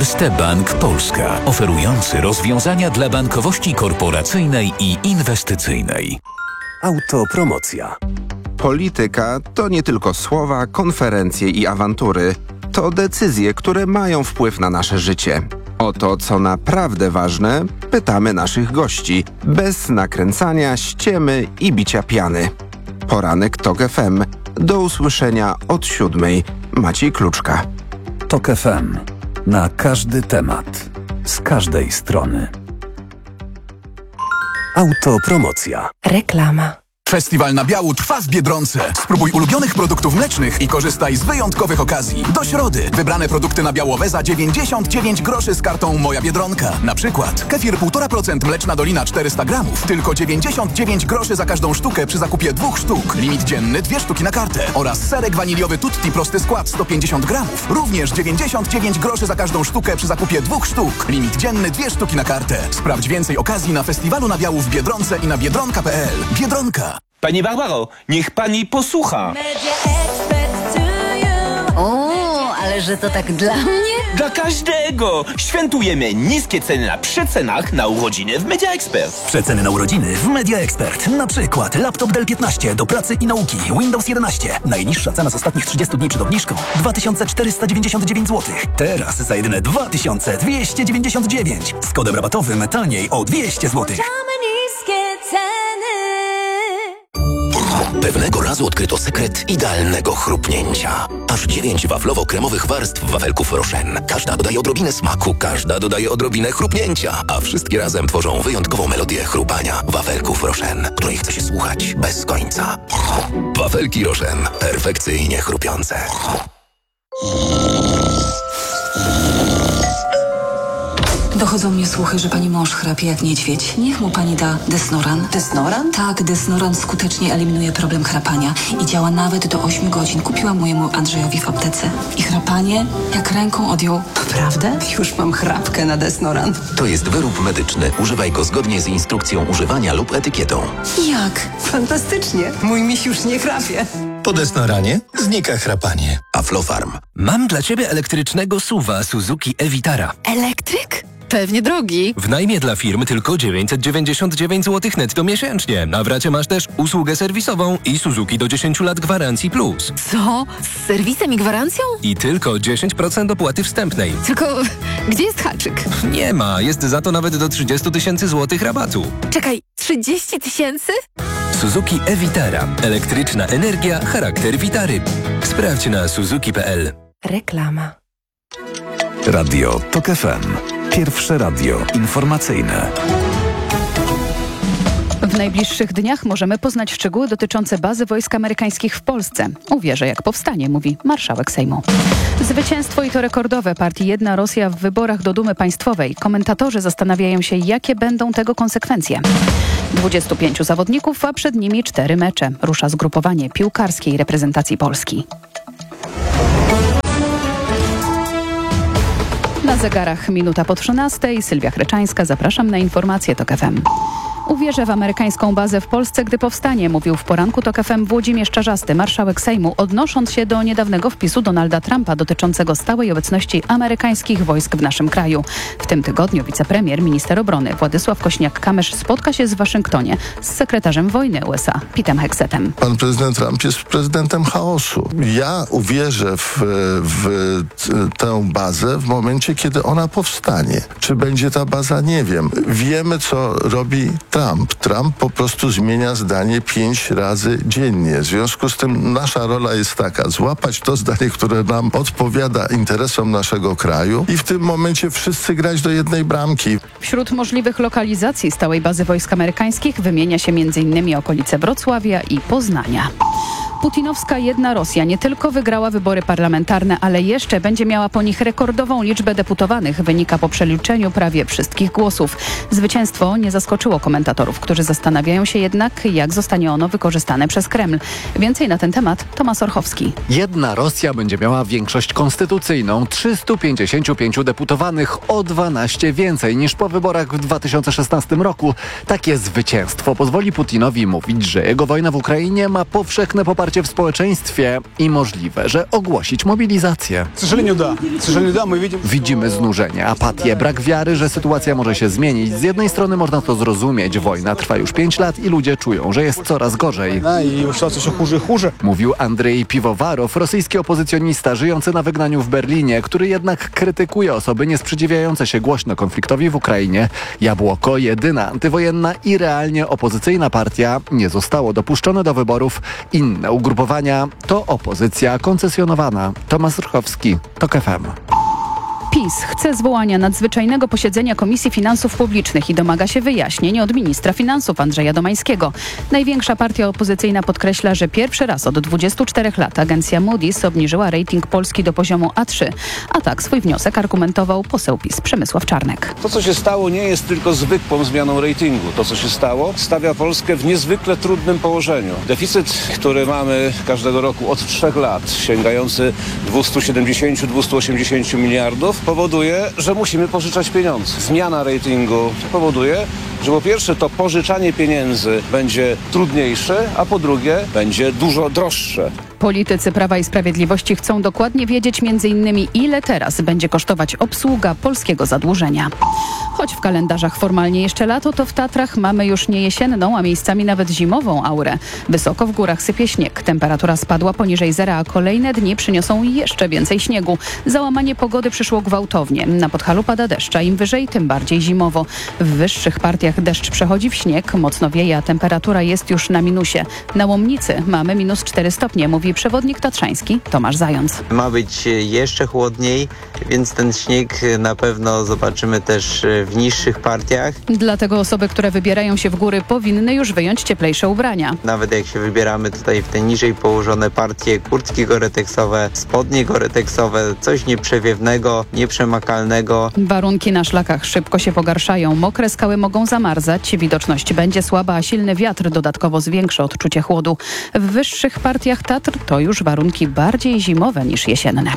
Erste Bank Polska, oferujący rozwiązania dla bankowości korporacyjnej i inwestycyjnej. Autopromocja. Polityka to nie tylko słowa, konferencje i awantury. To decyzje, które mają wpływ na nasze życie. O to, co naprawdę ważne, pytamy naszych gości, bez nakręcania, ściemy i bicia piany. Poranek TOK FM. Do usłyszenia od 7:00. Maciej Kluczka. TOK FM. Na każdy temat. Z każdej strony. Autopromocja. Reklama. Festiwal nabiału trwa w Biedronce. Spróbuj ulubionych produktów mlecznych i korzystaj z wyjątkowych okazji. Do środy wybrane produkty nabiałowe za 99 groszy z kartą Moja Biedronka. Na przykład kefir 1,5% Mleczna Dolina 400 gramów. Tylko 99 groszy za każdą sztukę przy zakupie 2 sztuk. Limit dzienny 2 sztuki na kartę. Oraz serek waniliowy Tutti prosty skład 150 gramów. Również 99 groszy za każdą sztukę przy zakupie 2 sztuk. Limit dzienny 2 sztuki na kartę. Sprawdź więcej okazji na festiwalu nabiału w Biedronce i na biedronka.pl. Biedronka. Pani Barbaro, niech pani posłucha. O, ale że to tak dla mnie? Dla każdego! Świętujemy niskie ceny na przecenach na urodziny w Media Expert. Przeceny na urodziny w Media Expert. Na przykład laptop Dell 15 do pracy i nauki, Windows 11. Najniższa cena z ostatnich 30 dni przed obniżką 2499 zł. Teraz za jedyne 2299. Z kodem rabatowym taniej o 200 zł. Pewnego razu odkryto sekret idealnego chrupnięcia. Aż 9 waflowo-kremowych warstw wafelków Rochen. Każda dodaje odrobinę smaku, każda dodaje odrobinę chrupnięcia, a wszystkie razem tworzą wyjątkową melodię chrupania wafelków Rochen, której chce się słuchać bez końca. Wafelki Rochen. Perfekcyjnie chrupiące. Dochodzą mnie słuchy, że pani mąż chrapie jak niedźwiedź. Niech mu pani da Desnoran. Desnoran? Tak, Desnoran skutecznie eliminuje problem chrapania i działa nawet do 8 godzin. Kupiłam mojemu Andrzejowi w aptece. I chrapanie jak ręką odjął. Naprawdę? Już mam chrapkę na Desnoran. To jest wyrób medyczny. Używaj go zgodnie z instrukcją używania lub etykietą. Jak? Fantastycznie. Mój miś już nie chrapie. Po Desnoranie znika chrapanie. Aflofarm. Mam dla ciebie elektrycznego SUV-a Suzuki e-Vitara. Elektryk? Pewnie drogi. W najmie dla firm tylko 999 zł netto miesięcznie. Na wracie masz też usługę serwisową i Suzuki do 10 lat gwarancji plus. Co? Z serwisem i gwarancją? I tylko 10% opłaty wstępnej. Tylko gdzie jest haczyk? Nie ma, jest za to nawet do 30 tysięcy złotych rabatu. Czekaj, 30 tysięcy? Suzuki e-Vitara. Elektryczna energia, charakter Vitary. Sprawdź na suzuki.pl. Reklama. Radio TOK FM. Pierwsze radio informacyjne. W najbliższych dniach możemy poznać szczegóły dotyczące bazy wojsk amerykańskich w Polsce. Uwierzę, jak powstanie, mówi marszałek Sejmu. Zwycięstwo i to rekordowe partii Jedna Rosja w wyborach do Dumy Państwowej. Komentatorzy zastanawiają się, jakie będą tego konsekwencje. 25 zawodników, a przed nimi 4 mecze. Rusza zgrupowanie piłkarskiej reprezentacji Polski. Na zegarach minuta po 13:00. Sylwia Chreczańska, zapraszam na informacje TOK FM. Uwierzę w amerykańską bazę w Polsce, gdy powstanie, mówił w poranku TOK FM Włodzimierz Czarzasty, marszałek Sejmu, odnosząc się do niedawnego wpisu Donalda Trumpa dotyczącego stałej obecności amerykańskich wojsk w naszym kraju. W tym tygodniu wicepremier, minister obrony Władysław Kośniak-Kamysz spotka się w Waszyngtonie z sekretarzem wojny USA, Petem Hexetem. Pan prezydent Trump jest prezydentem chaosu. Ja uwierzę w tę bazę w momencie, kiedy ona powstanie. Czy będzie ta baza? Nie wiem. Wiemy, co robi Trump. Trump po prostu zmienia zdanie 5 razy dziennie. W związku z tym nasza rola jest taka, złapać to zdanie, które nam odpowiada interesom naszego kraju i w tym momencie wszyscy grać do jednej bramki. Wśród możliwych lokalizacji stałej bazy wojsk amerykańskich wymienia się m.in. okolice Wrocławia i Poznania. Putinowska Jedna Rosja nie tylko wygrała wybory parlamentarne, ale jeszcze będzie miała po nich rekordową liczbę deputowanych, wynika po przeliczeniu prawie wszystkich głosów. Zwycięstwo nie zaskoczyło komentatorów, którzy zastanawiają się jednak, jak zostanie ono wykorzystane przez Kreml. Więcej na ten temat Tomasz Orchowski. Jedna Rosja będzie miała większość konstytucyjną, 355 deputowanych, o 12 więcej niż po wyborach w 2016 roku. Takie zwycięstwo pozwoli Putinowi mówić, że jego wojna w Ukrainie ma powszechne poparcie poparcie w społeczeństwie i możliwe, że ogłosić mobilizację. Widzimy znużenie, apatię, brak wiary, że sytuacja może się zmienić. Z jednej strony można to zrozumieć. Wojna trwa już 5 lat i ludzie czują, że jest coraz gorzej. Mówił Andrzej Piwowarow, rosyjski opozycjonista żyjący na wygnaniu w Berlinie, który jednak krytykuje osoby niesprzeciwiające się głośno konfliktowi w Ukrainie. Jabłoko, jedyna antywojenna i realnie opozycyjna partia, nie zostało dopuszczone do wyborów. Inne ugrupowania to opozycja koncesjonowana. Tomasz Ruchowski, TOK FM. PiS chce zwołania nadzwyczajnego posiedzenia Komisji Finansów Publicznych i domaga się wyjaśnień od ministra finansów Andrzeja Domańskiego. Największa partia opozycyjna podkreśla, że pierwszy raz od 24 lat agencja Moody's obniżyła rating Polski do poziomu A3. A tak swój wniosek argumentował poseł PiS Przemysław Czarnek. To, co się stało, nie jest tylko zwykłą zmianą ratingu. To, co się stało, stawia Polskę w niezwykle trudnym położeniu. Deficyt, który mamy każdego roku od 3 lat, sięgający 270-280 miliardów, powoduje, że musimy pożyczać pieniądze. Zmiana ratingu powoduje, że po pierwsze to pożyczanie pieniędzy będzie trudniejsze, a po drugie będzie dużo droższe. Politycy Prawa i Sprawiedliwości chcą dokładnie wiedzieć m.in. ile teraz będzie kosztować obsługa polskiego zadłużenia. Choć w kalendarzach formalnie jeszcze lato, to w Tatrach mamy już nie jesienną, a miejscami nawet zimową aurę. Wysoko w górach sypie śnieg. Temperatura spadła poniżej zera, a kolejne dni przyniosą jeszcze więcej śniegu. Załamanie pogody przyszło gwałtownie. Na Podhalu pada deszcz, a im wyżej, tym bardziej zimowo. W wyższych partiach deszcz przechodzi w śnieg, mocno wieje, a temperatura jest już na minusie. Na Łomnicy mamy -4 stopnie, mówi przewodnik tatrzański Tomasz Zając. Ma być jeszcze chłodniej, więc ten śnieg na pewno zobaczymy też w niższych partiach. Dlatego osoby, które wybierają się w góry, powinny już wyjąć cieplejsze ubrania. Nawet jak się wybieramy tutaj w te niżej położone partie, kurtki goreteksowe, spodnie goreteksowe, coś nieprzewiewnego, nieprzemakalnego. Warunki na szlakach szybko się pogarszają. Mokre skały mogą zamarzać, widoczność będzie słaba, a silny wiatr dodatkowo zwiększy odczucie chłodu. W wyższych partiach Tatr to już warunki bardziej zimowe niż jesienne.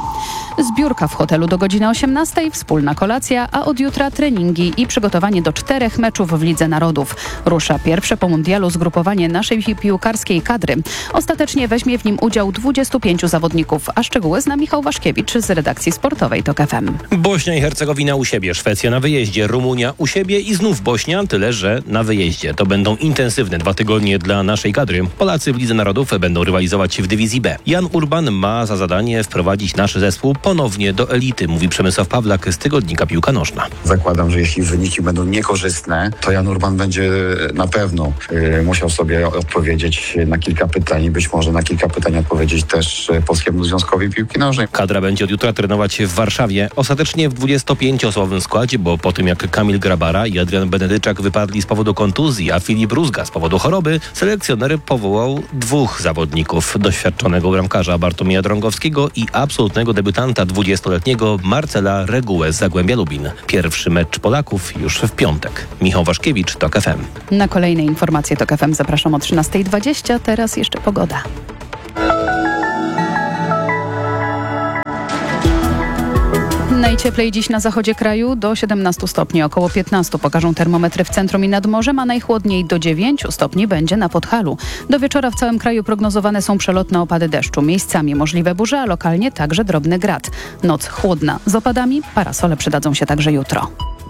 Zbiórka w hotelu do godziny 18, wspólna kolacja, a od jutra treningi i przygotowanie do 4 meczów w Lidze Narodów. Rusza pierwsze po mundialu zgrupowanie naszej piłkarskiej kadry. Ostatecznie weźmie w nim udział 25 zawodników, a szczegóły zna Michał Waszkiewicz z redakcji sportowej TOK FM. Bośnia i Hercegowina u siebie, Szwecja na wyjeździe, Rumunia u siebie i znów Bośnia, tyle że na wyjeździe. To będą intensywne 2 tygodnie dla naszej kadry. Polacy w Lidze Narodów będą rywalizować w dywizji B. Jan Urban ma za zadanie wprowadzić nasz zespół ponownie do elity, mówi Przemysław Pawlak z tygodnika Piłka Nożna. Zakładam, że jeśli wyniki będą niekorzystne, to Jan Urban będzie na pewno musiał sobie odpowiedzieć na kilka pytań i być może na kilka pytań odpowiedzieć też Polskiemu Związkowi Piłki Nożnej. Kadra będzie od jutra trenować w Warszawie. Ostatecznie w 25-osobowym składzie, bo po tym jak Kamil Grabara i Adrian Benedyczak wypadli z powodu kontuzji, a Filip Rózga z powodu choroby, selekcjoner powołał 2 zawodników. Doświadczonego bramkarza Bartłomieja Drągowskiego i absolutnego debiutanta 20-letniego Marcela Regułę z Zagłębia Lubin. Pierwszy mecz Polaków już w piątek. Michał Waszkiewicz, TOK FM. Na kolejne informacje TOK FM zapraszam o 13:20. Teraz jeszcze pogoda. Najcieplej dziś na zachodzie kraju do 17 stopni, około 15 pokażą termometry w centrum i nad morzem, a najchłodniej do 9 stopni będzie na Podhalu. Do wieczora w całym kraju prognozowane są przelotne opady deszczu. Miejscami możliwe burze, a lokalnie także drobny grad. Noc chłodna z opadami, parasole przydadzą się także jutro.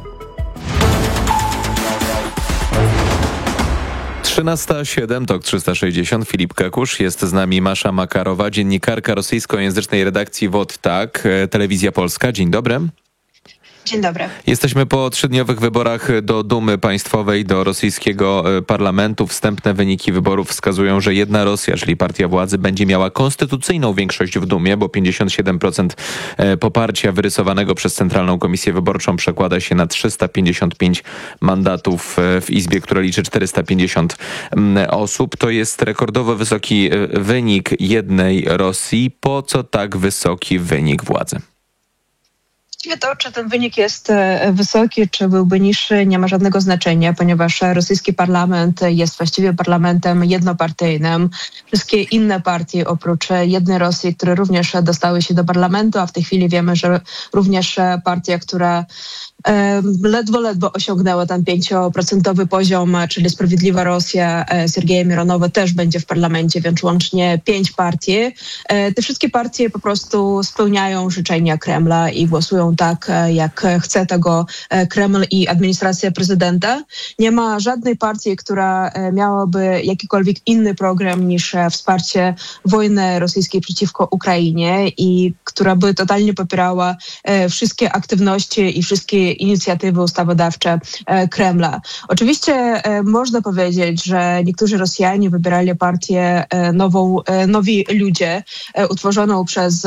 13:07, TOK 360, Filip Kakusz. Jest z nami Masza Makarowa, dziennikarka rosyjskojęzycznej redakcji WOT TAK, Telewizja Polska. Dzień dobry. Dzień dobry. Jesteśmy po 3-dniowych wyborach do Dumy Państwowej, do rosyjskiego parlamentu. Wstępne wyniki wyborów wskazują, że Jedna Rosja, czyli partia władzy, będzie miała konstytucyjną większość w Dumie, bo 57% poparcia wyrysowanego przez Centralną Komisję Wyborczą przekłada się na 355 mandatów w Izbie, która liczy 450 osób. To jest rekordowo wysoki wynik Jednej Rosji. Po co tak wysoki wynik władzy? To, czy ten wynik jest wysoki, czy byłby niższy, nie ma żadnego znaczenia, ponieważ rosyjski parlament jest właściwie parlamentem jednopartyjnym. Wszystkie inne partie oprócz Jednej Rosji, które również dostały się do parlamentu, a w tej chwili wiemy, że również partia, która ledwo osiągnęła ten 5% poziom, czyli Sprawiedliwa Rosja Sergeja Mironowa też będzie w parlamencie, więc łącznie 5 partii. Te wszystkie partie po prostu spełniają życzenia Kremla i głosują tak, jak chce tego Kreml i administracja prezydenta. Nie ma żadnej partii, która miałaby jakikolwiek inny program niż wsparcie wojny rosyjskiej przeciwko Ukrainie i która by totalnie popierała wszystkie aktywności i wszystkie inicjatywy ustawodawcze Kremla. Oczywiście można powiedzieć, że niektórzy Rosjanie wybierali partię Nowi Ludzie, utworzoną przez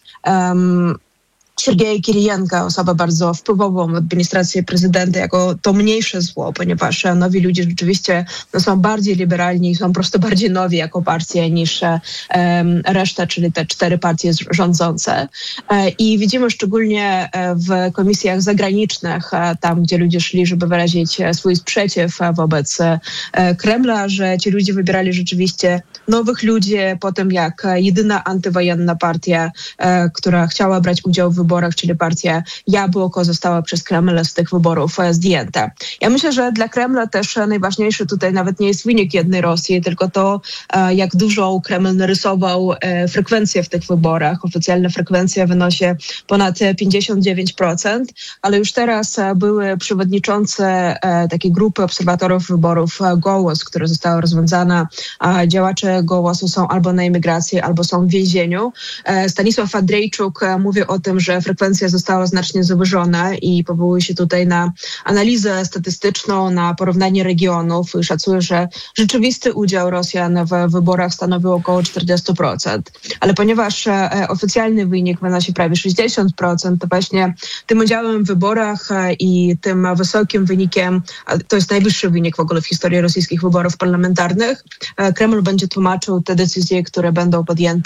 Sergeja Kirijenka, osoba bardzo wpływową w administracji prezydenta, jako to mniejsze zło, ponieważ Nowi Ludzie rzeczywiście są bardziej liberalni i są po prostu bardziej nowi jako partia niż reszta, czyli te 4 partie rządzące. I widzimy szczególnie w komisjach zagranicznych, tam gdzie ludzie szli, żeby wyrazić swój sprzeciw wobec Kremla, że ci ludzie wybierali rzeczywiście nowych ludzi po tym, jak jedyna antywojenna partia, która chciała brać udział w wyborach, czyli partia Jabłko, została przez Kreml z tych wyborów zdjęta. Ja myślę, że dla Kremla też najważniejszy tutaj nawet nie jest wynik jednej Rosji, tylko to, jak dużą Kreml narysował frekwencję w tych wyborach. Oficjalna frekwencja wynosi ponad 59%, ale już teraz były przewodniczące takiej grupy obserwatorów wyborów Gołos, która została rozwiązana, a działacze Gołosu są albo na emigracji, albo są w więzieniu. Stanisław Andrzejczuk mówi o tym, że frekwencja została znacznie zawyżona i powołuje się tutaj na analizę statystyczną, na porównanie regionów i szacuje, że rzeczywisty udział Rosjan w wyborach stanowił około 40%. Ale ponieważ oficjalny wynik wynosi prawie 60%, to właśnie tym udziałem w wyborach i tym wysokim wynikiem, to jest najwyższy wynik w ogóle w historii rosyjskich wyborów parlamentarnych, Kreml będzie tłumaczył te decyzje, które będą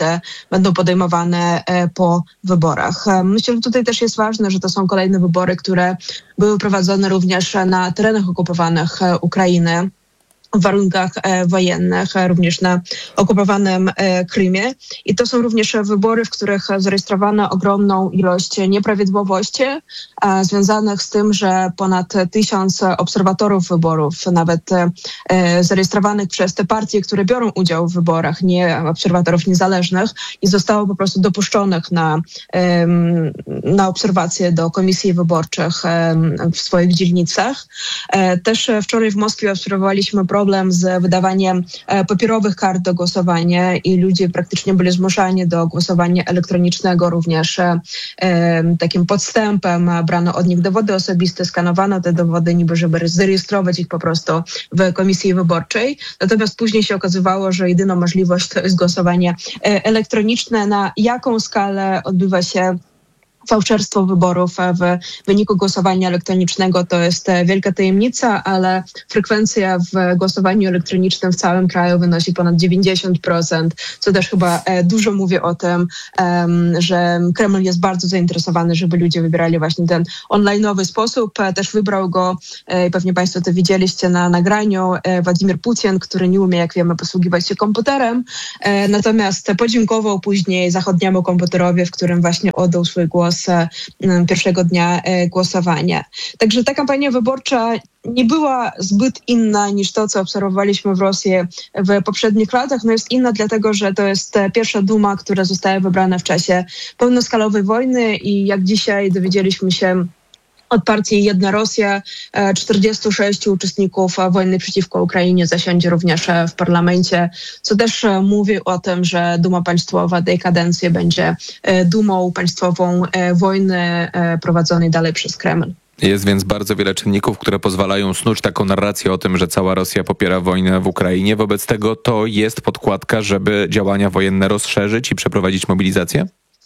podejmowane po wyborach. Myślę, że tutaj też jest ważne, że to są kolejne wybory, które były prowadzone również na terenach okupowanych Ukrainy, w warunkach wojennych, również na okupowanym Krymie. I to są również wybory, w których zarejestrowano ogromną ilość nieprawidłowości związanych z tym, że ponad 1000 obserwatorów wyborów, nawet zarejestrowanych przez te partie, które biorą udział w wyborach, nie obserwatorów niezależnych, i zostało po prostu dopuszczonych na obserwacje do komisji wyborczych w swoich dzielnicach. Też wczoraj w Moskwie obserwowaliśmy problem z wydawaniem papierowych kart do głosowania i ludzie praktycznie byli zmuszani do głosowania elektronicznego, również takim podstępem. Brano od nich dowody osobiste, skanowano te dowody niby, żeby zarejestrować ich po prostu w komisji wyborczej. Natomiast później się okazywało, że jedyną możliwość to jest głosowanie elektroniczne. Na jaką skalę odbywa się fałszerstwo wyborów w wyniku głosowania elektronicznego, to jest wielka tajemnica, ale frekwencja w głosowaniu elektronicznym w całym kraju wynosi ponad 90%, co też chyba dużo mówi o tym, że Kreml jest bardzo zainteresowany, żeby ludzie wybierali właśnie ten online'owy sposób. Też wybrał go, pewnie Państwo to widzieliście na nagraniu, Władimir Putin, który nie umie, jak wiemy, posługiwać się komputerem, natomiast podziękował później zachodniemu komputerowi, w którym właśnie oddał swój głos pierwszego dnia głosowania. Także ta kampania wyborcza nie była zbyt inna niż to, co obserwowaliśmy w Rosji w poprzednich latach. No jest inna dlatego, że to jest pierwsza Duma, która została wybrana w czasie pełnoskalowej wojny i jak dzisiaj dowiedzieliśmy się od partii Jedna Rosja, 46 uczestników wojny przeciwko Ukrainie zasiądzie również w parlamencie, co też mówi o tym, że Duma Państwowa tej kadencji będzie dumą państwową wojny prowadzonej dalej przez Kreml. Jest więc bardzo wiele czynników, które pozwalają snuć taką narrację o tym, że cała Rosja popiera wojnę w Ukrainie. Wobec tego to jest podkładka, żeby działania wojenne rozszerzyć i przeprowadzić mobilizację?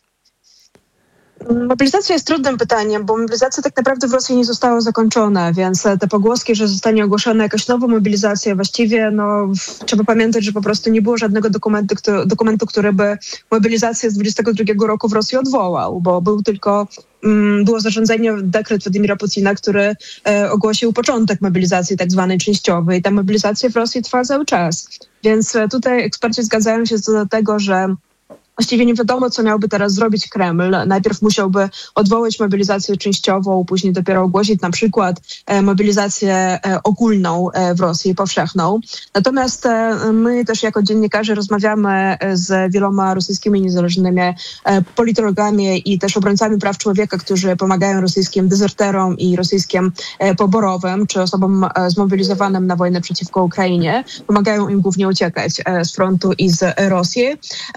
Mobilizacja jest trudnym pytaniem, bo mobilizacja tak naprawdę w Rosji nie została zakończona, więc te pogłoski, że zostanie ogłoszona jakaś nowa mobilizacja, właściwie trzeba pamiętać, że po prostu nie było żadnego dokumentu, który by mobilizację z 22 roku w Rosji odwołał, bo było zarządzenie, dekret Władimira Putina, który ogłosił początek mobilizacji tak zwanej częściowej. Ta mobilizacja w Rosji trwa cały czas. Więc tutaj eksperci zgadzają się co do tego, że Właściwie nie wiadomo, co miałby teraz zrobić Kreml. Najpierw musiałby odwołać mobilizację częściową, później dopiero ogłosić na przykład mobilizację ogólną w Rosji, powszechną. Natomiast my też jako dziennikarze rozmawiamy z wieloma rosyjskimi niezależnymi politologami i też obrońcami praw człowieka, którzy pomagają rosyjskim dezerterom i rosyjskim poborowym, czy osobom zmobilizowanym na wojnę przeciwko Ukrainie. Pomagają im głównie uciekać z frontu i z Rosji.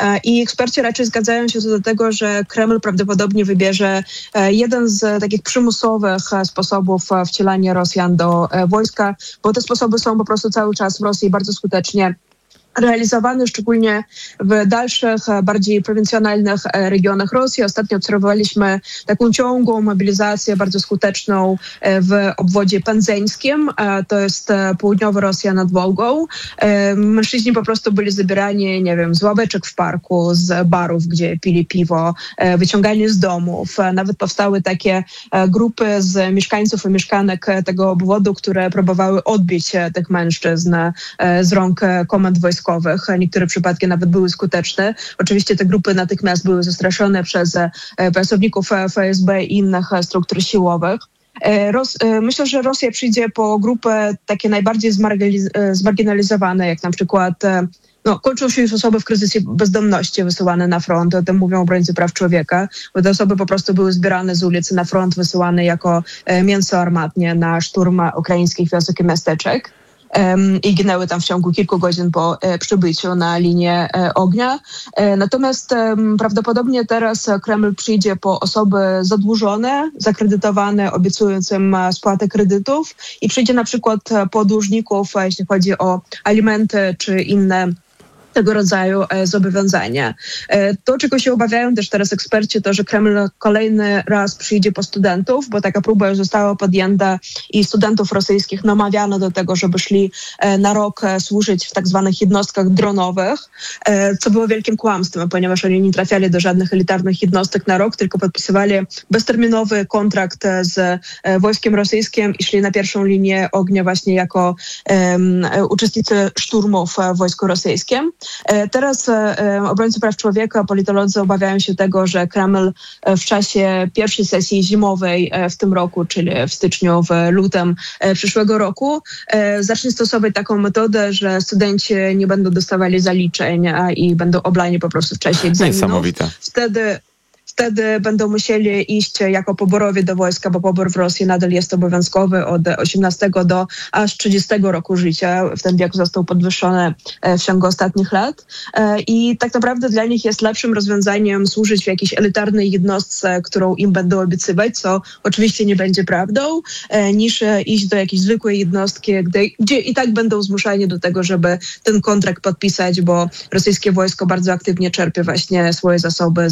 I eksperci raczej zgadzają się co do tego, że Kreml prawdopodobnie wybierze jeden z takich przymusowych sposobów wcielania Rosjan do wojska, bo te sposoby są po prostu cały czas w Rosji bardzo skutecznie realizowane, szczególnie w dalszych, bardziej prowincjonalnych regionach Rosji. Ostatnio obserwowaliśmy taką ciągłą mobilizację, bardzo skuteczną w obwodzie pędzeńskim. To jest południowa Rosja nad Wołgą. Mężczyźni po prostu byli zabierani, nie wiem, z ławeczek w parku, z barów, gdzie pili piwo, wyciągani z domów. Nawet powstały takie grupy z mieszkańców i mieszkanek tego obwodu, które próbowały odbić tych mężczyzn z rąk komend wojskowych. Niektóre przypadki nawet były skuteczne. Oczywiście te grupy natychmiast były zastraszone przez pracowników FSB i innych struktur siłowych. Myślę, że Rosja przyjdzie po grupy takie najbardziej zmarginalizowane, jak na przykład kończą się już osoby w kryzysie bezdomności wysyłane na front, o tym mówią obrońcy praw człowieka, bo te osoby po prostu były zbierane z ulicy na front, wysyłane jako mięso armatnie na szturm ukraińskich wiosek i miasteczek. I ginęły tam w ciągu kilku godzin po przybyciu na linię ognia. Natomiast prawdopodobnie teraz Kreml przyjdzie po osoby zadłużone, zakredytowane, obiecując im spłatę kredytów i przyjdzie na przykład po dłużników, jeśli chodzi o alimenty czy inne tego rodzaju zobowiązania. To, czego się obawiają też teraz eksperci, to, że Kreml kolejny raz przyjdzie po studentów, bo taka próba już została podjęta i studentów rosyjskich namawiano do tego, żeby szli na rok służyć w tak zwanych jednostkach dronowych, co było wielkim kłamstwem, ponieważ oni nie trafiali do żadnych elitarnych jednostek na rok, tylko podpisywali bezterminowy kontrakt z wojskiem rosyjskim i szli na pierwszą linię ognia właśnie jako uczestnicy szturmów w wojsku rosyjskim. Teraz obrońcy praw człowieka, politolodzy obawiają się tego, że Kreml w czasie pierwszej sesji zimowej w tym roku, czyli w styczniu, w lutym przyszłego roku, zacznie stosować taką metodę, że studenci nie będą dostawali zaliczeń i będą oblani po prostu w czasie egzaminów. Niesamowite. Wtedy będą musieli iść jako poborowie do wojska, bo pobór w Rosji nadal jest obowiązkowy od 18 do aż 30 roku życia. W ten wiek został podwyższony w ciągu ostatnich lat. I tak naprawdę dla nich jest lepszym rozwiązaniem służyć w jakiejś elitarnej jednostce, którą im będą obiecywać, co oczywiście nie będzie prawdą, niż iść do jakiejś zwykłej jednostki, gdzie i tak będą zmuszani do tego, żeby ten kontrakt podpisać, bo rosyjskie wojsko bardzo aktywnie czerpie właśnie swoje zasoby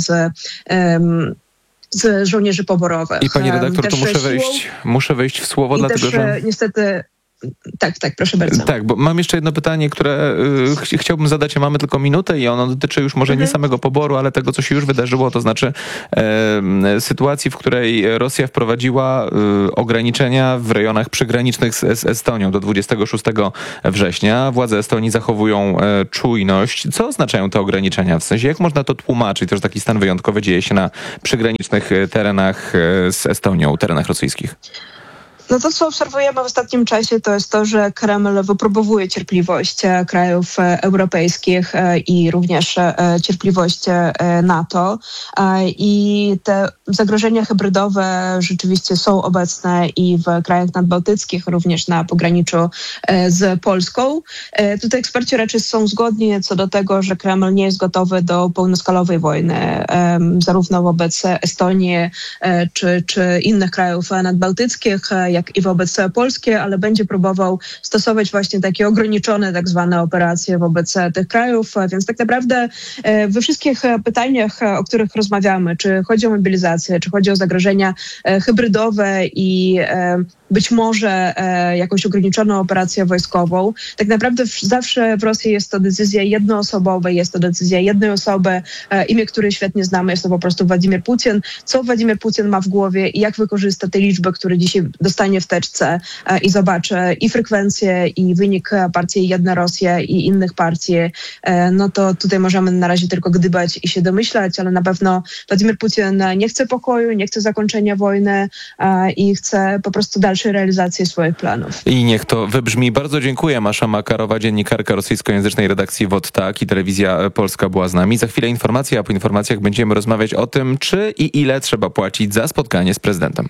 z żołnierzy poborowych. I pani redaktor, tu muszę wejść w słowo, dlatego że niestety. Tak, proszę bardzo. Tak, bo mam jeszcze jedno pytanie, które chciałbym zadać, a mamy tylko minutę i ono dotyczy już może nie samego poboru, ale tego, co się już wydarzyło, to znaczy sytuacji, w której Rosja wprowadziła ograniczenia w rejonach przygranicznych z Estonią do 26 września. Władze Estonii zachowują czujność. Co oznaczają te ograniczenia? W sensie, jak można to tłumaczyć? To, że taki stan wyjątkowy dzieje się na przygranicznych terenach z Estonią, terenach rosyjskich. No to, co obserwujemy w ostatnim czasie, to jest to, że Kreml wypróbowuje cierpliwość krajów europejskich i również cierpliwość NATO. I te zagrożenia hybrydowe rzeczywiście są obecne i w krajach nadbałtyckich, również na pograniczu z Polską. Tutaj eksperci raczej są zgodni co do tego, że Kreml nie jest gotowy do pełnoskalowej wojny, zarówno wobec Estonii czy innych krajów nadbałtyckich, jak i wobec Polski, ale będzie próbował stosować właśnie takie ograniczone tak zwane operacje wobec tych krajów, więc tak naprawdę we wszystkich pytaniach, o których rozmawiamy, czy chodzi o mobilizację, czy chodzi o zagrożenia hybrydowe i być może jakąś ograniczoną operację wojskową. Tak naprawdę zawsze w Rosji jest to decyzja jednoosobowa, jest to decyzja jednej osoby, imię której świetnie znamy, jest to po prostu Władimir Putin. Co Władimir Putin ma w głowie i jak wykorzysta te liczby, które dzisiaj dostanie w teczce i zobaczy i frekwencję, i wynik partii Jedna Rosja i innych partii, no to tutaj możemy na razie tylko gdybać i się domyślać, ale na pewno Władimir Putin nie chce pokoju, nie chce zakończenia wojny i chce po prostu dalszej realizacji swoich planów. I niech to wybrzmi. Bardzo dziękuję. Masza Makarowa, dziennikarka rosyjskojęzycznej redakcji WOT-TAK i Telewizja Polska była z nami. Za chwilę informacje, a po informacjach będziemy rozmawiać o tym, czy i ile trzeba płacić za spotkanie z prezydentem.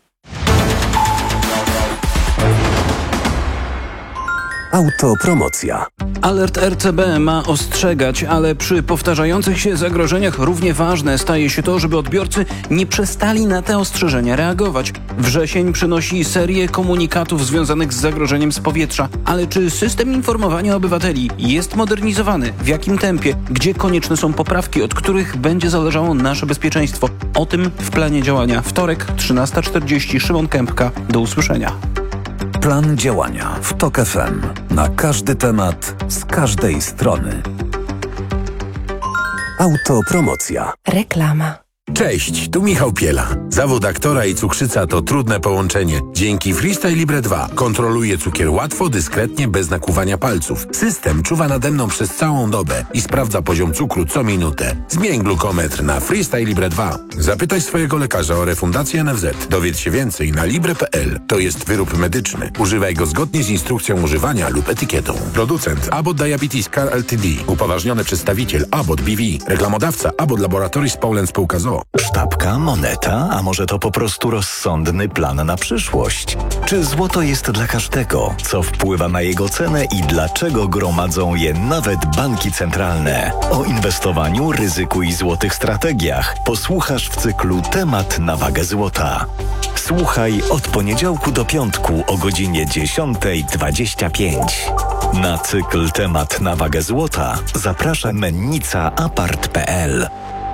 Autopromocja. Alert RCB ma ostrzegać, ale przy powtarzających się zagrożeniach równie ważne staje się to, żeby odbiorcy nie przestali na te ostrzeżenia reagować. Wrzesień przynosi serię komunikatów związanych z zagrożeniem z powietrza. Ale czy system informowania obywateli jest modernizowany? W jakim tempie? Gdzie konieczne są poprawki, od których będzie zależało nasze bezpieczeństwo? O tym w planie działania. Wtorek, 13:40. Szymon Kępka. Do usłyszenia. Plan działania w TOK FM. Na każdy temat, z każdej strony. Autopromocja. Reklama. Cześć, tu Michał Piela. Zawód aktora i cukrzyca to trudne połączenie. Dzięki Freestyle Libre 2 kontroluję cukier łatwo, dyskretnie, bez nakłuwania palców. System czuwa nade mną przez całą dobę i sprawdza poziom cukru co minutę. Zmień glukometr na Freestyle Libre 2. Zapytaj swojego lekarza o refundację NFZ. Dowiedz się więcej na libre.pl. To jest wyrób medyczny. Używaj go zgodnie z instrukcją używania lub etykietą. Producent Abbott Diabetes Care Ltd. Upoważniony przedstawiciel Abbott BV. Reklamodawca Abbott Laboratories Poland Spółka z o.o. Sztabka, moneta, a może to po prostu rozsądny plan na przyszłość? Czy złoto jest dla każdego? Co wpływa na jego cenę i dlaczego gromadzą je nawet banki centralne? O inwestowaniu, ryzyku i złotych strategiach posłuchasz w cyklu Temat na wagę złota. Słuchaj od poniedziałku do piątku o godzinie 10:25. Na cykl Temat na wagę złota zaprasza mennica.apart.pl.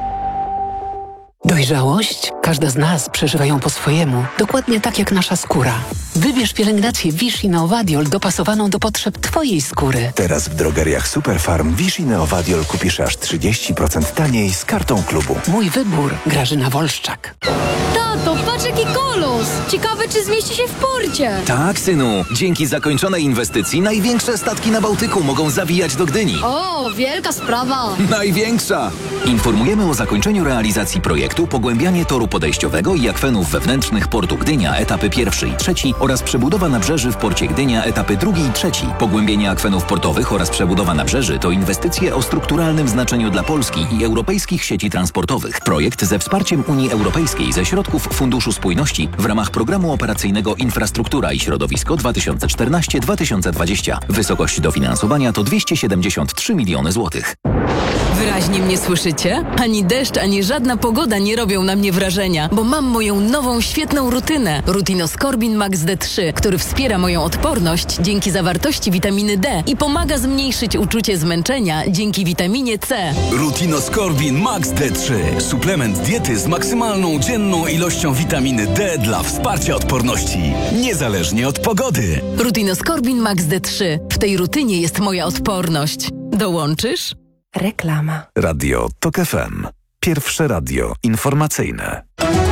Dojrzałość? Każda z nas przeżywa ją po swojemu, dokładnie tak jak nasza skóra. Wybierz pielęgnację Vichy Neovadiol dopasowaną do potrzeb Twojej skóry. Teraz w drogeriach Superfarm Vichy Neovadiol kupisz aż 30% taniej z kartą klubu. Mój wybór. Grażyna Wolszczak. Tato, patrz jaki kolos! Ciekawe, czy zmieści się w porcie. Tak, synu. Dzięki zakończonej inwestycji największe statki na Bałtyku mogą zawijać do Gdyni. O, wielka sprawa. Największa! Informujemy o zakończeniu realizacji projektu pogłębianie toru podejściowego i akwenów wewnętrznych portu Gdynia, etapy 1. i 3 oraz przebudowa nabrzeży w porcie Gdynia, etapy 2. i 3. Pogłębienie akwenów portowych oraz przebudowa nabrzeży to inwestycje o strukturalnym znaczeniu dla Polski i europejskich sieci transportowych. Projekt ze wsparciem Unii Europejskiej ze środków Funduszu Spójności w ramach Programu Operacyjnego Infrastruktura i Środowisko 2014-2020. Wysokość dofinansowania to 273 miliony złotych. Wyraźnie mnie słyszycie? Ani deszcz, ani żadna pogoda nie robią na mnie wrażenia, bo mam moją nową, świetną rutynę. Rutinoskorbin Max D3, który wspiera moją odporność dzięki zawartości witaminy D i pomaga zmniejszyć uczucie zmęczenia dzięki witaminie C. Rutinoskorbin Max D3. Suplement diety z maksymalną dzienną ilością witaminy D dla wsparcia odporności, niezależnie od pogody. Rutinoskorbin Max D3. W tej rutynie jest moja odporność. Dołączysz? Reklama. Radio TOK FM. Pierwsze radio informacyjne.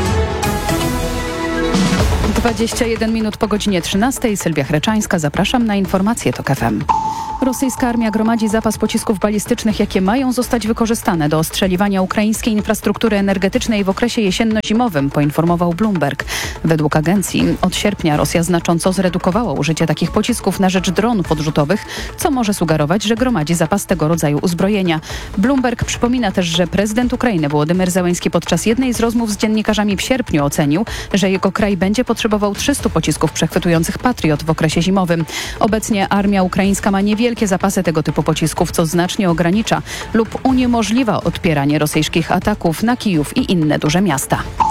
21 minut po godzinie 13. Sylwia Chreczańska. Zapraszam na informacje TOK FM. Rosyjska armia gromadzi zapas pocisków balistycznych, jakie mają zostać wykorzystane do ostrzeliwania ukraińskiej infrastruktury energetycznej w okresie jesienno-zimowym, poinformował Bloomberg. Według agencji od sierpnia Rosja znacząco zredukowała użycie takich pocisków na rzecz dronów odrzutowych, co może sugerować, że gromadzi zapas tego rodzaju uzbrojenia. Bloomberg przypomina też, że prezydent Ukrainy Wołodymyr Zełenski podczas jednej z rozmów z dziennikarzami w sierpniu ocenił, że jego kraj będzie potrzebował 300 pocisków przechwytujących Patriot w okresie zimowym. Obecnie armia ukraińska ma niewielkie zapasy tego typu pocisków, co znacznie ogranicza lub uniemożliwia odpieranie rosyjskich ataków na Kijów i inne duże miasta.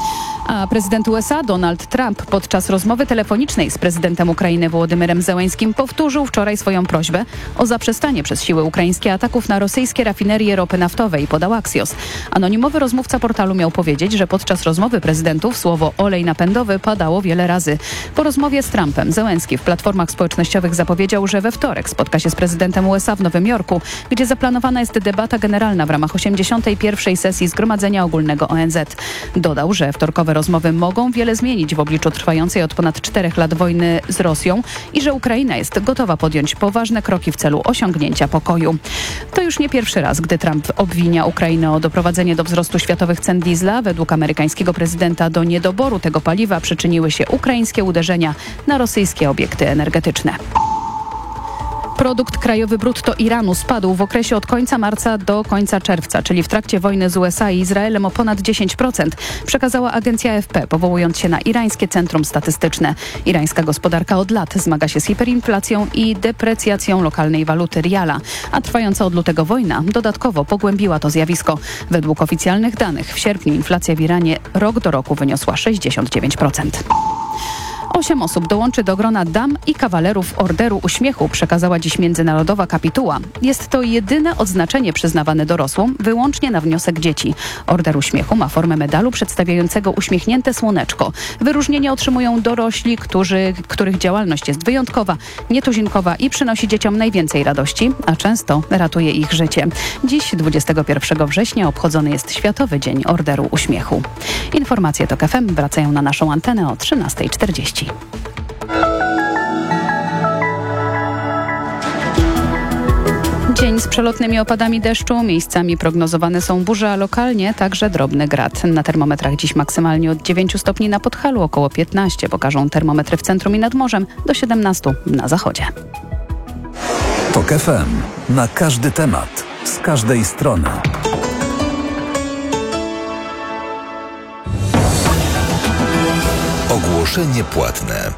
A prezydent USA Donald Trump podczas rozmowy telefonicznej z prezydentem Ukrainy Wołodymyrem Zełenskim powtórzył wczoraj swoją prośbę o zaprzestanie przez siły ukraińskie ataków na rosyjskie rafinerie ropy naftowej, podał Axios. Anonimowy rozmówca portalu miał powiedzieć, że podczas rozmowy prezydentów słowo olej napędowy padało wiele razy. Po rozmowie z Trumpem Zełenski w platformach społecznościowych zapowiedział, że we wtorek spotka się z prezydentem USA w Nowym Jorku, gdzie zaplanowana jest debata generalna w ramach 81. sesji Zgromadzenia Ogólnego ONZ. Dodał, że wtorkowe rozmowy mogą wiele zmienić w obliczu trwającej od ponad 4 lat wojny z Rosją i że Ukraina jest gotowa podjąć poważne kroki w celu osiągnięcia pokoju. To już nie pierwszy raz, gdy Trump obwinia Ukrainę o doprowadzenie do wzrostu światowych cen diesla. Według amerykańskiego prezydenta do niedoboru tego paliwa przyczyniły się ukraińskie uderzenia na rosyjskie obiekty energetyczne. Produkt krajowy brutto Iranu spadł w okresie od końca marca do końca czerwca, czyli w trakcie wojny z USA i Izraelem o ponad 10%, przekazała agencja AFP, powołując się na irańskie centrum statystyczne. Irańska gospodarka od lat zmaga się z hiperinflacją i deprecjacją lokalnej waluty riala, a trwająca od lutego wojna dodatkowo pogłębiła to zjawisko. Według oficjalnych danych w sierpniu inflacja w Iranie rok do roku wyniosła 69%. 8 osób dołączy do grona dam i kawalerów Orderu Uśmiechu, przekazała dziś Międzynarodowa Kapituła. Jest to jedyne odznaczenie przyznawane dorosłym wyłącznie na wniosek dzieci. Order Uśmiechu ma formę medalu przedstawiającego uśmiechnięte słoneczko. Wyróżnienie otrzymują dorośli, których działalność jest wyjątkowa, nietuzinkowa i przynosi dzieciom najwięcej radości, a często ratuje ich życie. Dziś, 21 września, obchodzony jest Światowy Dzień Orderu Uśmiechu. Informacje TOK FM wracają na naszą antenę o 13:40. Dzień z przelotnymi opadami deszczu. Miejscami prognozowane są burze, a lokalnie także drobny grad. Na termometrach dziś maksymalnie od 9 stopni na Podhalu, około 15 pokażą termometry w centrum i nad morzem, do 17 na zachodzie. TOK FM. Na każdy temat. Z każdej strony. Ogłoszenie płatne.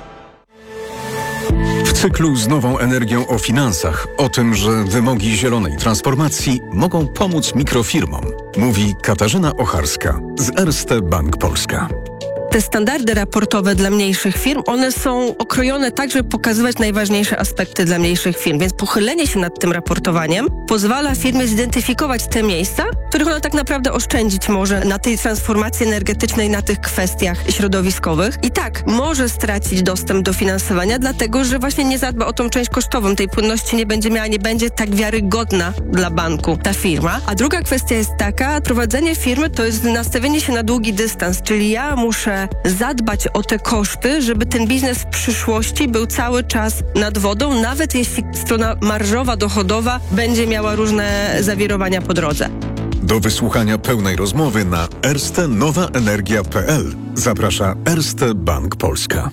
W cyklu z nową energią o finansach, o tym, że wymogi zielonej transformacji mogą pomóc mikrofirmom, mówi Katarzyna Ocharska z Erste Bank Polska. Te standardy raportowe dla mniejszych firm, one są okrojone tak, żeby pokazywać najważniejsze aspekty dla mniejszych firm. Więc pochylenie się nad tym raportowaniem pozwala firmie zidentyfikować te miejsca, których ona tak naprawdę oszczędzić może na tej transformacji energetycznej, na tych kwestiach środowiskowych. I tak, może stracić dostęp do finansowania, dlatego że właśnie nie zadba o tą część kosztową. Tej płynności nie będzie miała, nie będzie tak wiarygodna dla banku ta firma. A druga kwestia jest taka, prowadzenie firmy to jest nastawienie się na długi dystans, czyli ja muszę zadbać o te koszty, żeby ten biznes w przyszłości był cały czas nad wodą, nawet jeśli strona marżowa, dochodowa będzie miała różne zawirowania po drodze. Do wysłuchania pełnej rozmowy na erstenowaenergia.pl zaprasza Erste Bank Polska.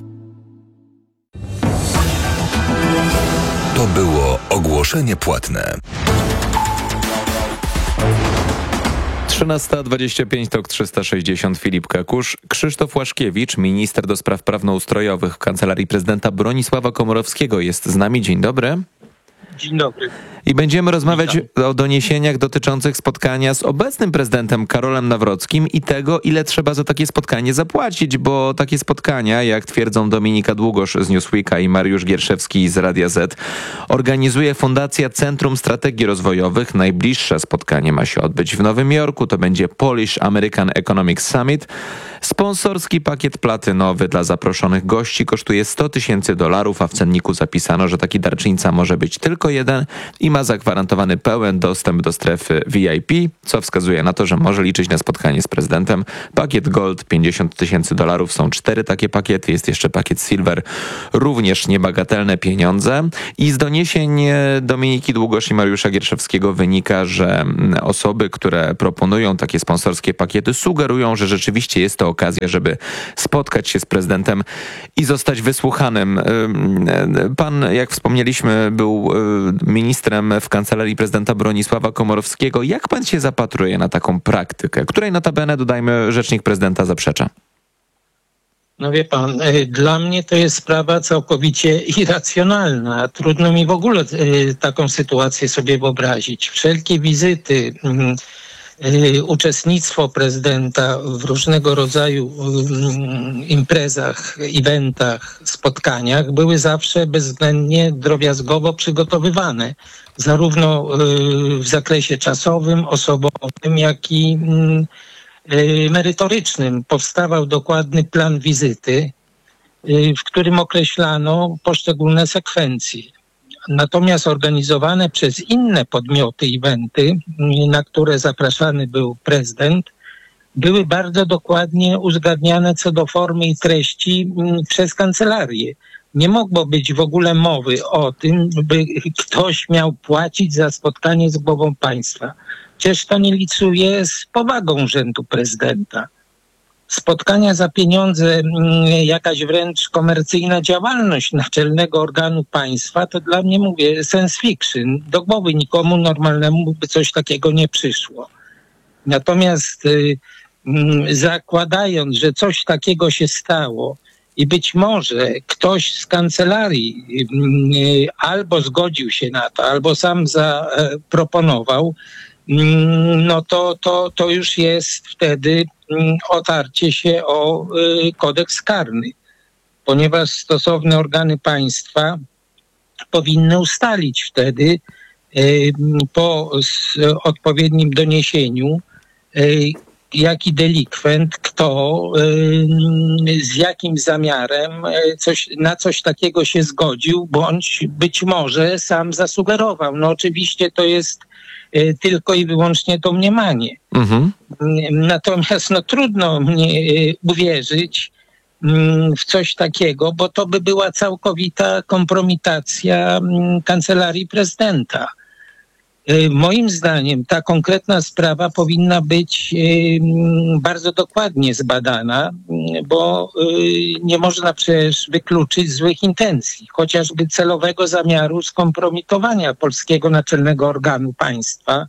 To było ogłoszenie płatne. 13:25, TOK 360, Filip Kakusz. Krzysztof Łaszkiewicz, minister do spraw prawnoustrojowych w Kancelarii Prezydenta Bronisława Komorowskiego jest z nami. Dzień dobry. Dzień dobry. I będziemy rozmawiać o doniesieniach dotyczących spotkania z obecnym prezydentem Karolem Nawrockim i tego, ile trzeba za takie spotkanie zapłacić, bo takie spotkania, jak twierdzą Dominika Długosz z Newsweeka i Mariusz Gierszewski z Radia Z, organizuje Fundacja Centrum Strategii Rozwojowych. Najbliższe spotkanie ma się odbyć w Nowym Jorku. To będzie Polish American Economic Summit. Sponsorski pakiet platynowy dla zaproszonych gości kosztuje $100,000, a w cenniku zapisano, że taki darczyńca może być tylko jeden i ma zagwarantowany pełen dostęp do strefy VIP, co wskazuje na to, że może liczyć na spotkanie z prezydentem. Pakiet Gold $50,000, są 4 takie pakiety, jest jeszcze pakiet Silver, również niebagatelne pieniądze. I z doniesień Dominiki Długosz i Mariusza Gierszewskiego wynika, że osoby, które proponują takie sponsorskie pakiety, sugerują, że rzeczywiście jest to okazja, żeby spotkać się z prezydentem i zostać wysłuchanym. Pan, jak wspomnieliśmy, był ministrem w Kancelarii Prezydenta Bronisława Komorowskiego. Jak pan się zapatruje na taką praktykę, której notabene, dodajmy, rzecznik prezydenta zaprzecza? No wie pan, dla mnie to jest sprawa całkowicie irracjonalna. Trudno mi w ogóle taką sytuację sobie wyobrazić. Wszelkie wizyty uczestnictwo prezydenta w różnego rodzaju imprezach, eventach, spotkaniach były zawsze bezwzględnie drobiazgowo przygotowywane. Zarówno w zakresie czasowym, osobowym, jak i merytorycznym. Powstawał dokładny plan wizyty, w którym określano poszczególne sekwencje. Natomiast organizowane przez inne podmioty eventy, na które zapraszany był prezydent, były bardzo dokładnie uzgadniane co do formy i treści przez kancelarię. Nie mogło być w ogóle mowy o tym, by ktoś miał płacić za spotkanie z głową państwa. Przecież to nie licuje z powagą urzędu prezydenta. Spotkania za pieniądze, jakaś wręcz komercyjna działalność naczelnego organu państwa, to dla mnie, mówię, science fiction. Do głowy nikomu normalnemu by coś takiego nie przyszło. Natomiast zakładając, że coś takiego się stało i być może ktoś z kancelarii albo zgodził się na to, albo sam zaproponował, no to już jest wtedy otarcie się o kodeks karny, ponieważ stosowne organy państwa powinny ustalić wtedy po odpowiednim doniesieniu, jaki delikwent, kto, z jakim zamiarem na coś takiego się zgodził, bądź być może sam zasugerował. No oczywiście to jest tylko i wyłącznie domniemanie. Natomiast trudno mnie uwierzyć w coś takiego, bo to by była całkowita kompromitacja kancelarii prezydenta. Moim zdaniem ta konkretna sprawa powinna być bardzo dokładnie zbadana, bo nie można przecież wykluczyć złych intencji, chociażby celowego zamiaru skompromitowania polskiego naczelnego organu państwa,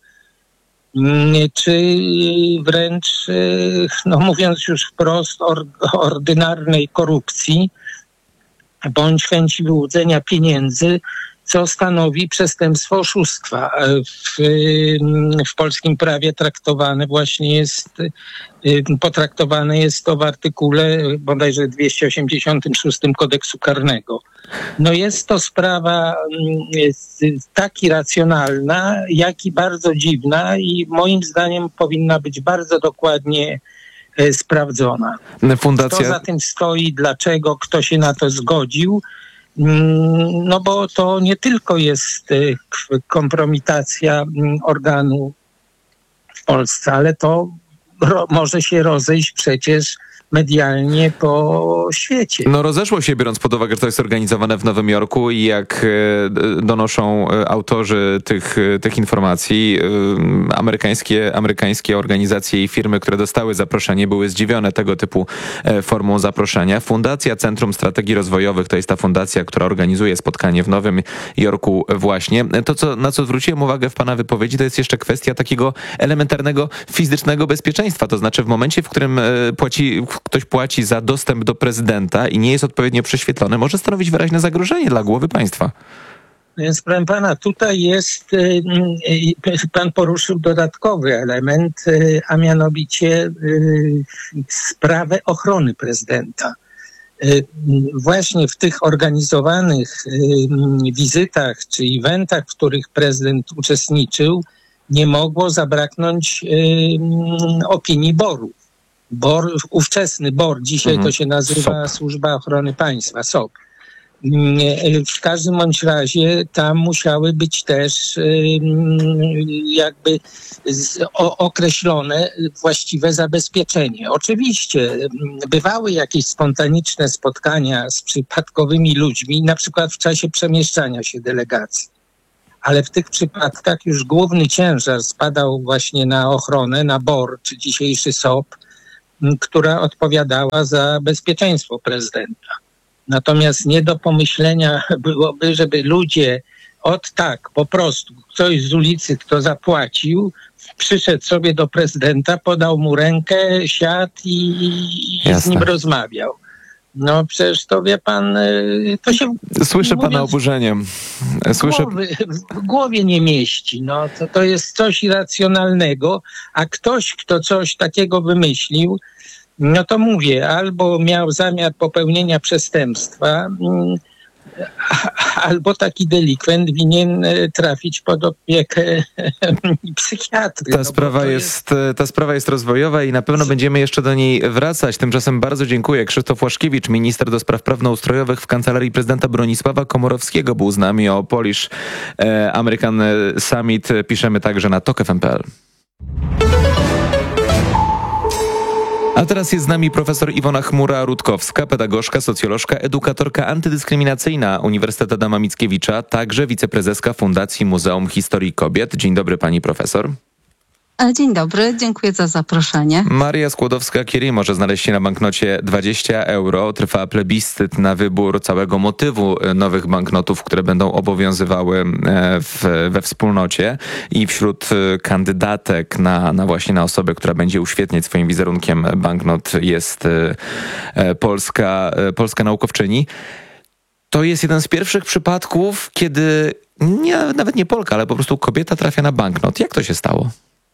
czy wręcz, mówiąc już wprost, ordynarnej korupcji, bądź chęci wyłudzenia pieniędzy, co stanowi przestępstwo oszustwa. W polskim prawie potraktowane jest to w artykule bodajże 286 kodeksu karnego. No jest to sprawa tak irracjonalna, jak i bardzo dziwna i moim zdaniem powinna być bardzo dokładnie sprawdzona. Kto za tym stoi, dlaczego, kto się na to zgodził. No bo to nie tylko jest kompromitacja organu w Polsce, ale to może się rozejść przecież medialnie po świecie. No rozeszło się, biorąc pod uwagę, że to jest organizowane w Nowym Jorku i jak donoszą autorzy tych informacji, amerykańskie organizacje i firmy, które dostały zaproszenie, były zdziwione tego typu formą zaproszenia. Fundacja Centrum Strategii Rozwojowych to jest ta fundacja, która organizuje spotkanie w Nowym Jorku właśnie. To, na co zwróciłem uwagę w pana wypowiedzi, to jest jeszcze kwestia takiego elementarnego fizycznego bezpieczeństwa. To znaczy w momencie, w którym ktoś płaci za dostęp do prezydenta i nie jest odpowiednio prześwietlony, może stanowić wyraźne zagrożenie dla głowy państwa. Więc proszę pana, tutaj jest, pan poruszył dodatkowy element, a mianowicie sprawę ochrony prezydenta. Właśnie w tych organizowanych wizytach czy eventach, w których prezydent uczestniczył, nie mogło zabraknąć opinii BOR-u. BOR, ówczesny BOR, dzisiaj to się nazywa Służba Ochrony Państwa, SOP. W każdym bądź razie tam musiały być też jakby określone właściwe zabezpieczenie. Oczywiście bywały jakieś spontaniczne spotkania z przypadkowymi ludźmi, na przykład w czasie przemieszczania się delegacji. Ale w tych przypadkach już główny ciężar spadał właśnie na ochronę, na BOR, czy dzisiejszy SOP, która odpowiadała za bezpieczeństwo prezydenta. Natomiast nie do pomyślenia byłoby, żeby ludzie po prostu ktoś z ulicy, kto zapłacił, przyszedł sobie do prezydenta, podał mu rękę, siadł i z nim rozmawiał. No przecież to wie pan, to się... Słyszę pana oburzeniem. W głowie nie mieści. No, to jest coś irracjonalnego, a ktoś, kto coś takiego wymyślił, no to mówię, albo miał zamiar popełnienia przestępstwa, albo taki delikwent winien trafić pod opiekę psychiatry. Ta sprawa jest rozwojowa i na pewno będziemy jeszcze do niej wracać. Tymczasem bardzo dziękuję. Krzysztof Łaszkiewicz, minister do spraw prawnoustrojowych w Kancelarii Prezydenta Bronisława Komorowskiego, był z nami o Polish American Summit. Piszemy także na tokfm.pl. A teraz jest z nami profesor Iwona Chmura-Rutkowska, pedagogzka, socjolożka, edukatorka antydyskryminacyjna Uniwersytetu Adama Mickiewicza, także wiceprezeska Fundacji Muzeum Historii Kobiet. Dzień dobry pani profesor. Dzień dobry, dziękuję za zaproszenie. Maria Skłodowska-Curie może znaleźć się na banknocie 20 euro. Trwa plebiscyt na wybór całego motywu nowych banknotów, które będą obowiązywały we wspólnocie. I wśród kandydatek właśnie na osobę, która będzie uświetniać swoim wizerunkiem banknot, jest polska naukowczyni. To jest jeden z pierwszych przypadków, kiedy nawet nie Polka, ale po prostu kobieta trafia na banknot. Jak to się stało?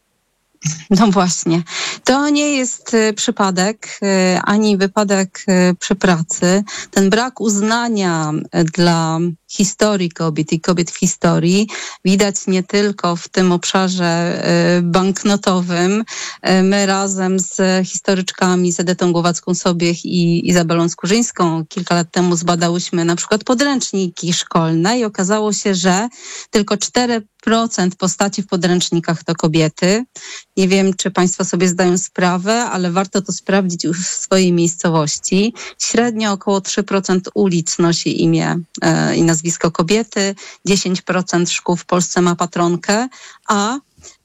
No właśnie, to nie jest przypadek, ani wypadek przy pracy. Ten brak uznania dla historii kobiet i kobiet w historii widać nie tylko w tym obszarze banknotowym. My razem z historyczkami, z Edytą Głowacką-Sobiech i Izabelą Skurzyńską kilka lat temu zbadałyśmy na przykład podręczniki szkolne i okazało się, że tylko 4% postaci w podręcznikach to kobiety. Nie wiem, czy państwo sobie zdają sprawę, ale warto to sprawdzić już w swojej miejscowości. Średnio około 3% ulic nosi imię i nazwisko kobiety, 10% szkół w Polsce ma patronkę, a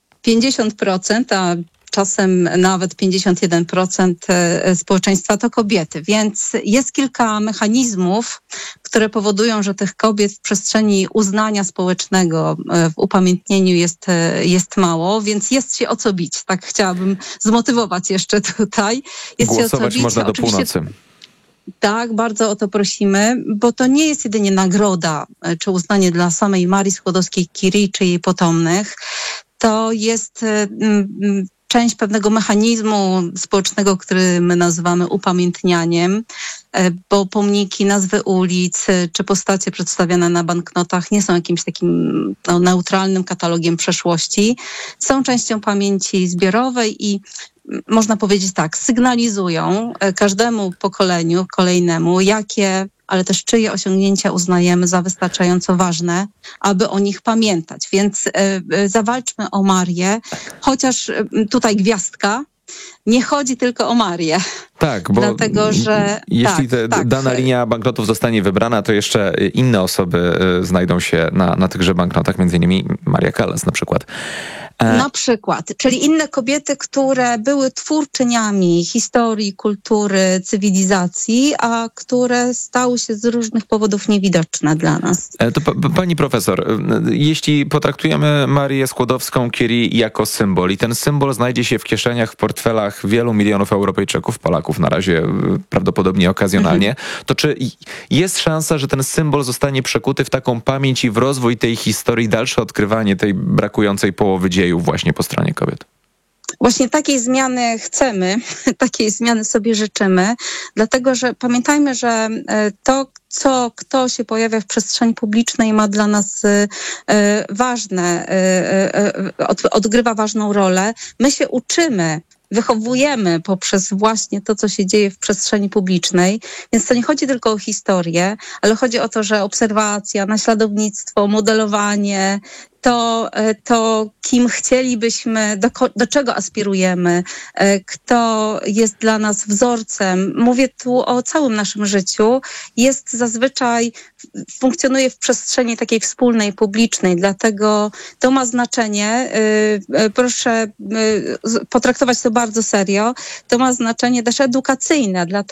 50%, a czasem nawet 51% społeczeństwa to kobiety. Więc jest kilka mechanizmów, które powodują, że tych kobiet w przestrzeni uznania społecznego, w upamiętnieniu jest mało, więc jest się o co bić. Tak chciałabym zmotywować jeszcze tutaj. Jest Głosować się o co bić. można do północy. Tak, bardzo o to prosimy, bo to nie jest jedynie nagroda czy uznanie dla samej Marii Skłodowskiej-Curie czy jej potomnych. To jest część pewnego mechanizmu społecznego, który my nazywamy upamiętnianiem, bo pomniki, nazwy ulic czy postacie przedstawiane na banknotach nie są jakimś takim neutralnym katalogiem przeszłości. Są częścią pamięci zbiorowej i można powiedzieć tak, sygnalizują każdemu pokoleniu kolejnemu, jakie, ale też czyje osiągnięcia uznajemy za wystarczająco ważne, aby o nich pamiętać. Więc zawalczmy o Marię, chociaż tutaj gwiazdka, nie chodzi tylko o Marię. Tak, bo dlatego, że jeśli dana linia banknotów zostanie wybrana, to jeszcze inne osoby znajdą się na tychże banknotach, między innymi Maria Callas na przykład. Na przykład, czyli inne kobiety, które były twórczyniami historii, kultury, cywilizacji, a które stały się z różnych powodów niewidoczne dla nas. To pani profesor, jeśli potraktujemy Marię Skłodowską-Curie jako symbol i ten symbol znajdzie się w kieszeniach, w portfelach wielu milionów Europejczyków, Polaków na razie prawdopodobnie okazjonalnie, to czy jest szansa, że ten symbol zostanie przekuty w taką pamięć i w rozwój tej historii, dalsze odkrywanie tej brakującej połowy dziejów właśnie po stronie kobiet? Właśnie takiej zmiany chcemy, takiej zmiany sobie życzymy, dlatego że pamiętajmy, że to, kto się pojawia w przestrzeni publicznej, ma dla nas odgrywa ważną rolę. My się uczymy, wychowujemy poprzez właśnie to, co się dzieje w przestrzeni publicznej. Więc to nie chodzi tylko o historię, ale chodzi o to, że obserwacja, naśladownictwo, modelowanie, to kim chcielibyśmy, do czego aspirujemy, kto jest dla nas wzorcem. Mówię tu o całym naszym życiu. Zazwyczaj funkcjonuje w przestrzeni takiej wspólnej, publicznej, dlatego to ma znaczenie. Proszę potraktować to bardzo serio. To ma znaczenie też edukacyjne,